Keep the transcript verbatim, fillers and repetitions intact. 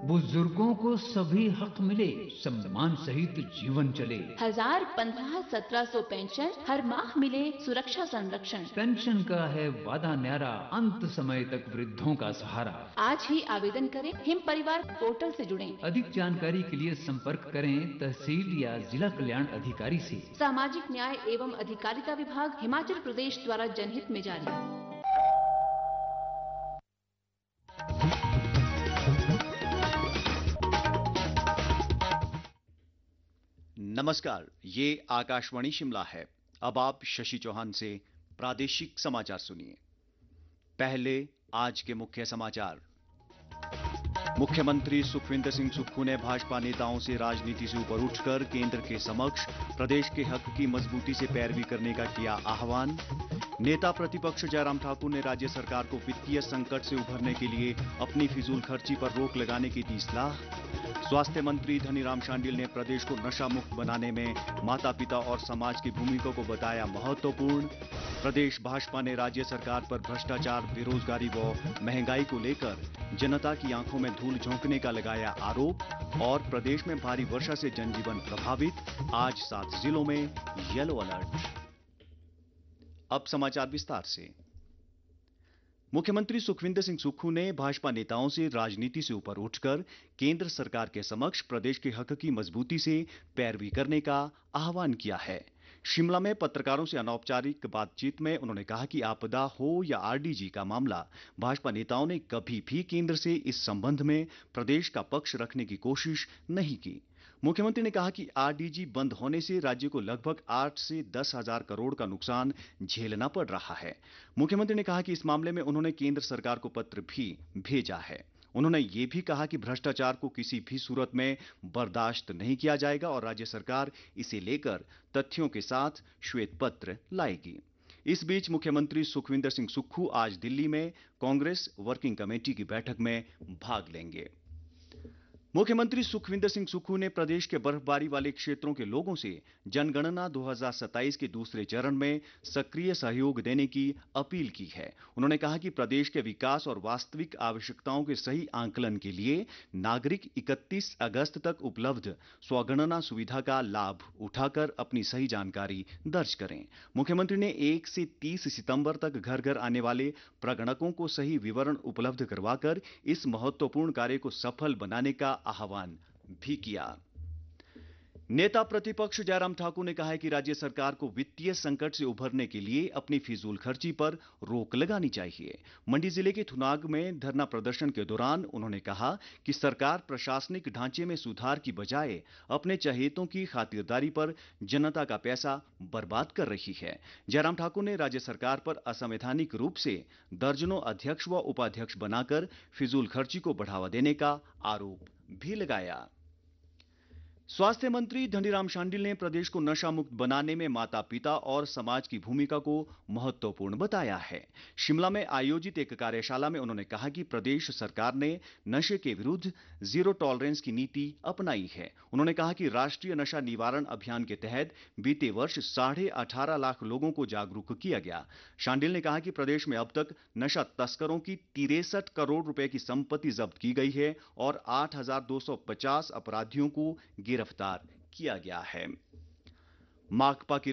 बुजुर्गों को सभी हक मिले, सम्मान सहित जीवन चले। हजार पंद्रह सत्रह सौ पेंशन, हर माह मिले सुरक्षा संरक्षण। पेंशन का है वादा न्यारा, अंत समय तक वृद्धों का सहारा। आज ही आवेदन करें, हिम परिवार पोर्टल से जुड़ें। अधिक जानकारी के लिए संपर्क करें तहसील या जिला कल्याण अधिकारी से। सामाजिक न्याय एवं अधिकारिता विभाग, हिमाचल प्रदेश द्वारा जनहित में जारी। नमस्कार, ये आकाशवाणी शिमला है। अब आप शशि चौहान से प्रादेशिक समाचार सुनिए। पहले आज के मुख्य समाचार। मुख्यमंत्री सुखविंदर सिंह सुक्खू ने भाजपा नेताओं से राजनीति से ऊपर उठकर केंद्र के समक्ष प्रदेश के हक की मजबूती से पैरवी करने का किया आह्वान। नेता प्रतिपक्ष जयराम ठाकुर ने राज्य सरकार को वित्तीय संकट से उभरने के लिए अपनी फिजूल खर्ची पर रोक लगाने की दी सलाह। स्वास्थ्य मंत्री धनीराम शांडिल ने प्रदेश को नशा मुक्त बनाने में माता पिता और समाज की भूमिका को बताया महत्वपूर्ण। प्रदेश भाजपा ने राज्य सरकार पर भ्रष्टाचार, बेरोजगारी व महंगाई को लेकर जनता की आंखों में धूल झोंकने का लगाया आरोप। और प्रदेश में भारी वर्षा से जनजीवन प्रभावित, आज सात जिलों में येलो अलर्ट। अब समाचार विस्तार से। मुख्यमंत्री सुखविंदर सिंह सुक्खू ने भाजपा नेताओं से राजनीति से ऊपर उठकर केंद्र सरकार के समक्ष प्रदेश के हक की मजबूती से पैरवी करने का आह्वान किया है। शिमला में पत्रकारों से अनौपचारिक बातचीत में उन्होंने कहा कि आपदा हो या आरडीजी का मामला, भाजपा नेताओं ने कभी भी केंद्र से इस संबंध में प्रदेश का पक्ष रखने की कोशिश नहीं की। मुख्यमंत्री ने कहा कि आरडीजी बंद होने से राज्य को लगभग आठ से दस हजार करोड़ का नुकसान झेलना पड़ रहा है। मुख्यमंत्री ने कहा कि इस मामले में उन्होंने केंद्र सरकार को पत्र भी भेजा है। उन्होंने ये भी कहा कि भ्रष्टाचार को किसी भी सूरत में बर्दाश्त नहीं किया जाएगा और राज्य सरकार इसे लेकर तथ्यों के साथ श्वेत पत्र लाएगी। इस बीच मुख्यमंत्री सुखविंदर सिंह सुक्खू आज दिल्ली में कांग्रेस वर्किंग कमेटी की बैठक में भाग लेंगे। मुख्यमंत्री सुखविंदर सिंह सुक्खू ने प्रदेश के बर्फबारी वाले क्षेत्रों के लोगों से जनगणना दो हज़ार सत्ताईस के दूसरे चरण में सक्रिय सहयोग देने की अपील की है। उन्होंने कहा कि प्रदेश के विकास और वास्तविक आवश्यकताओं के सही आंकलन के लिए नागरिक इकतीस अगस्त तक उपलब्ध स्वगणना सुविधा का लाभ उठाकर अपनी सही जानकारी दर्ज करें। मुख्यमंत्री ने एक से तीस सितंबर तक घर घर आने वाले प्रगणकों को सही विवरण उपलब्ध करवाकर इस महत्वपूर्ण कार्य को सफल बनाने का आह्वान भी किया। नेता प्रतिपक्ष जयराम ठाकुर ने कहा है कि राज्य सरकार को वित्तीय संकट से उभरने के लिए अपनी फिजूल खर्ची पर रोक लगानी चाहिए। मंडी जिले के थुनाग में धरना प्रदर्शन के दौरान उन्होंने कहा कि सरकार प्रशासनिक ढांचे में सुधार की बजाय अपने चहेतों की खातिरदारी पर जनता का पैसा बर्बाद कर रही है। जयराम ठाकुर ने राज्य सरकार पर असंवैधानिक रूप से दर्जनों अध्यक्ष व उपाध्यक्ष बनाकर फिजूल खर्ची को बढ़ावा देने का आरोप भी लगाया। स्वास्थ्य मंत्री धनीराम शांडिल ने प्रदेश को नशा मुक्त बनाने में माता पिता और समाज की भूमिका को महत्वपूर्ण बताया है। शिमला में आयोजित एक कार्यशाला में उन्होंने कहा कि प्रदेश सरकार ने नशे के विरुद्ध जीरो टॉलरेंस की नीति अपनाई है। उन्होंने कहा कि राष्ट्रीय नशा निवारण अभियान के तहत बीते वर्ष साढ़े अठारह लाख लोगों को जागरूक किया गया। शांडिल ने कहा कि प्रदेश में अब तक नशा तस्करों की तिरसठ करोड़ रुपए की संपत्ति जब्त की गई है और आठ हजार दो सौ पचास अपराधियों को गिरफ्तार किया गया है। माकपा की